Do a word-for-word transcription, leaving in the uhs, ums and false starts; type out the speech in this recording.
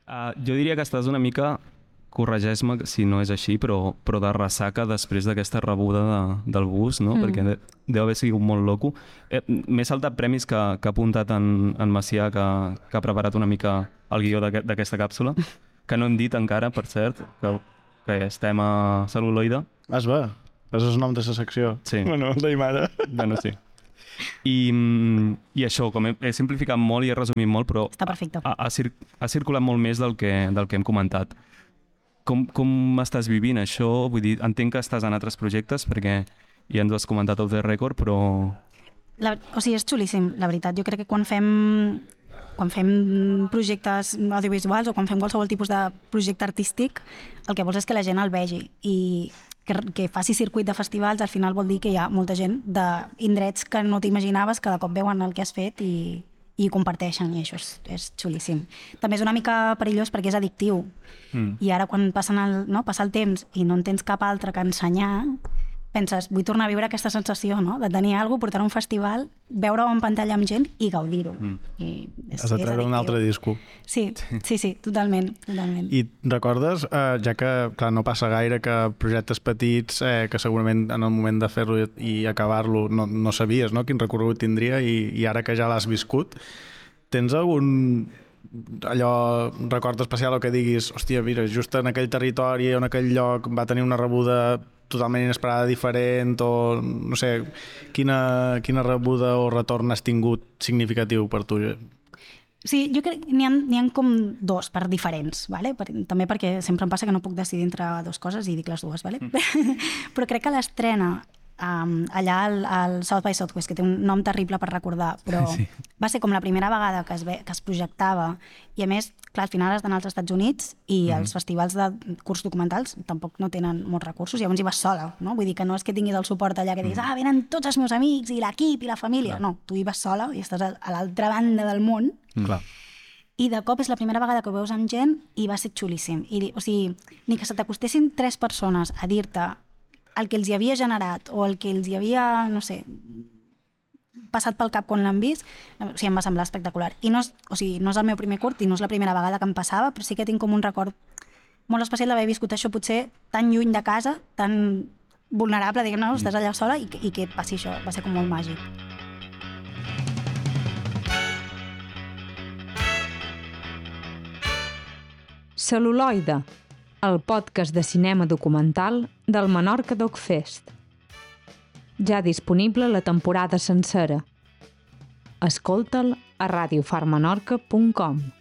Uh, jo diria que estàs una mica, corregeix-me si no és així, però, però de ressaca després d'aquesta rebuda de, del bus, no? Mm. Perquè de, deu haver sigut molt loco. Eh, M'he saltat premis que, que ha apuntat en, en Macià, que, que ha preparat una mica el guió d'aquesta càpsula, que no hem dit encara, per cert, que, que estem a Cel·luloide. Es va, és el nom de la secció. Sí. Bueno, el deim ara. Bueno, sí. I, i això, com he, he simplificat molt i he resumit molt, però Està perfecte. ha, ha, cir ha circulat molt més del que, del que hem comentat. Com, com estàs vivint això? Vull dir, entenc que estàs en altres projectes, perquè ja ens ho has comentat off the record, però... La, o sigui, és xulíssim, la veritat. Jo crec que quan fem, quan fem projectes audiovisuals o quan fem qualsevol tipus de projecte artístic, el que vols és que la gent el vegi i que, que faci circuit de festivals, al final vol dir que hi ha molta gent d'indrets que no t'imaginaves que de cop veuen el que has fet i, i comparteixen, i això és, és xulíssim. També és una mica perillós perquè és addictiu. Mm. I ara quan passen el, no, passa el temps i no en tens cap altre que ensenyar, penses, vull tornar a viure aquesta sensació, no? De tenir alguna cosa, portar a un festival, veure-ho en pantalla amb gent i gaudir-ho. Mm. Has de treure un altre disco. Sí, sí, sí, totalment, totalment. I recordes, eh, ja que clar, no passa gaire, que projectes petits, eh, que segurament en el moment de fer-lo i acabar-lo no, no sabies, no?, quin recorregut tindria, i, i ara que ja l'has viscut, tens algun allò record especial o que diguis, hòstia, mira, just en aquell territori o en aquell lloc va tenir una rebuda totalment inesperada, diferent, o no sé, quina, quina rebuda o retorn has tingut significatiu per tu? Sí, jo crec que n'hi ha, n'hi ha com dos per diferents, ¿vale? Per, també perquè sempre em passa que no puc decidir entre dues coses i dic les dues, ¿vale? Mm. Però crec que l'estrena um, allà al, al South by Southwest, que té un nom terrible per recordar, però sí, va ser com la primera vegada que es, ve, que es projectava, i a més, clar, al final has d'anar als Estats Units i mm. els festivals de curts documentals tampoc no tenen molts recursos, llavors hi vas sola, no? Vull dir que no és que tinguis el suport allà que diguis, mm. ah, venen tots els meus amics i l'equip i la família. Clar. No, tu hi vas sola i estàs a, a l'altra banda del món. Mm. Clar. I de cop és la primera vegada que ho veus amb gent i va ser xulíssim. I, o sigui, ni que se t'acostessin tres persones a dir-te el que els hi havia generat o el que els hi havia, no sé, passat pel cap quan l'han vist, o sigui, em va semblar espectacular. I no és, o sigui, no és el meu primer curt i no és la primera vegada que em passava, però sí que tinc com un record molt especial d'haver viscut això potser tan lluny de casa, tan vulnerable, diguem, no, estàs allà sola i, i que et passi això, va ser com molt màgic. Cel·luloide, el podcast de cinema documental del Menorca Doc Fest. Ja disponible la temporada sencera. Escolta'l a radiofarmenorca punt com.